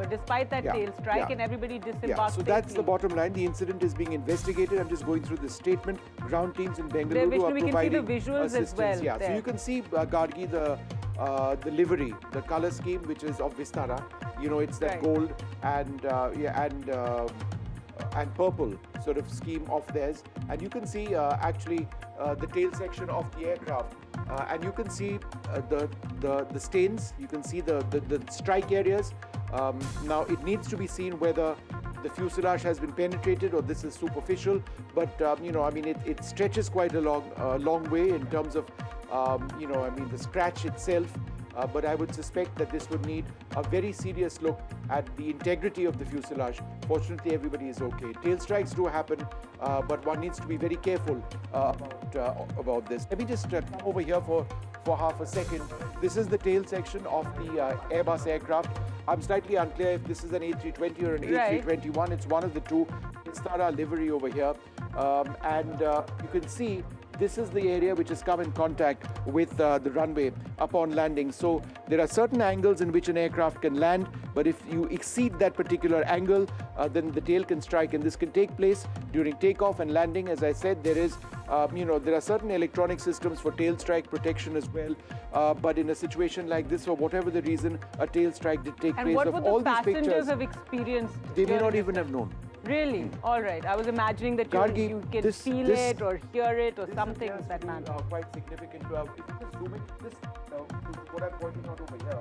despite that tail strike, and everybody disembarked so that's the bottom line. The incident is being investigated. I'm just going through the statement. Ground teams in Bengaluru are providing we can see the visuals assistance. as well. So you can see, Gargi, the livery, the color scheme, which is of Vistara. You know, it's that gold and purple sort of scheme of theirs. And you can see actually the tail section of the aircraft. And you can see the stains. You can see the strike areas. Now, it needs to be seen whether the fuselage has been penetrated or this is superficial. But, you know, I mean, it stretches quite a long way in terms of, you know, I mean, the scratch itself. But I would suspect that this would need a very serious look at the integrity of the fuselage. Fortunately, everybody is okay. Tail strikes do happen, but one needs to be very careful about this. Let me just come over here for half a second. This is the tail section of the Airbus aircraft. I'm slightly unclear if this is an A320 or an A321. It's one of the two. It's Tara livery over here. And you can see this is the area which has come in contact with the runway upon landing. So there are certain angles in which an aircraft can land, but if you exceed that particular angle, then the tail can strike, and this can take place during takeoff and landing. As I said, there is, you know, there are certain electronic systems for tail strike protection as well. But in a situation like this, for whatever the reason, a tail strike did take place. And what of would all the these passengers pictures, have experienced? They may not even have known. Really? All right. I was imagining that Gargi, you can feel it or hear it or something of that matter. Quite significant. If you just zoom in, this, what I'm pointing out over here,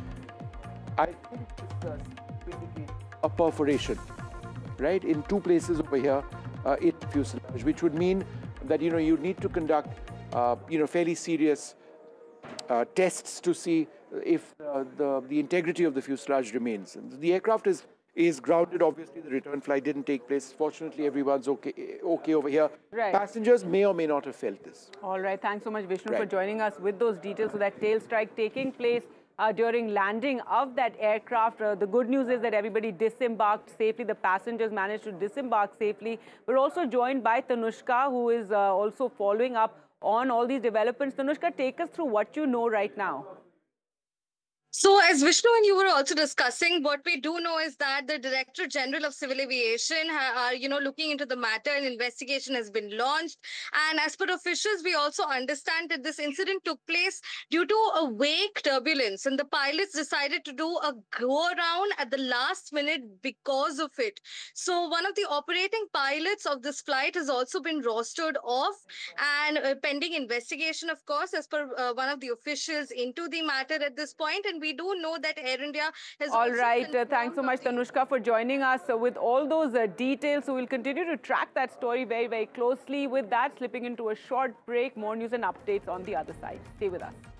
I think this does indicate a perforation, right, in two places over here in the fuselage, which would mean that, you know, you need to conduct, you know, fairly serious tests to see if the integrity of the fuselage remains. And the aircraft is grounded. Obviously, the return flight didn't take place. Fortunately, everyone's okay over here. Right. Passengers may or may not have felt this. All right. Thanks so much, Vishnu, for joining us with those details. So that tail strike taking place during landing of that aircraft. The good news is that everybody disembarked safely. The passengers managed to disembark safely. We're also joined by Tanushka, who is also following up on all these developments. Tanushka, take us through what you know right now. So, as Vishnu and you were also discussing, what we do know is that the Director General of Civil Aviation are, you know, looking into the matter. An investigation has been launched. And as per officials, we also understand that this incident took place due to a wake turbulence. And the pilots decided to do a go-around at the last minute because of it. So, one of the operating pilots of this flight has also been rostered off. And pending investigation, of course, as per one of the officials into the matter at this point. And we do know that Air India has all right. Thanks so much, Tanushka, for joining us with all those details. So we'll continue to track that story very, very closely. With that, slipping into a short break, more news and updates on the other side. Stay with us.